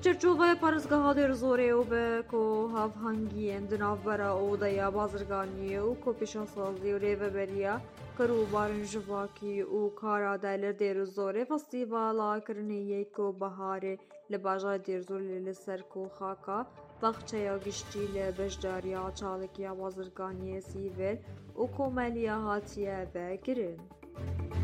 Çerçovaya parızgaha der zore û bi ku havhangiyên di navbera odaya bazirganiyê û kopêşasazî û rêveberiya kir û barinjivakî û kara delir Dêrûzorê festîvala kiriniyê ku biharê li bajarê Dêrûzorê li ser ku xaka baxçeya giştî li beşdariya çalêkiya bazirganiyê sîvîl û komeliya hatiye vekirin.